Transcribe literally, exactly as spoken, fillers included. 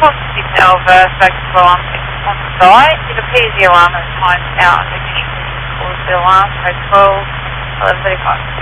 positive Alpha, focus alarm on site. It appears the alarm has timed out and ignition is caused the alarm, so twelve, eleven thirty-five.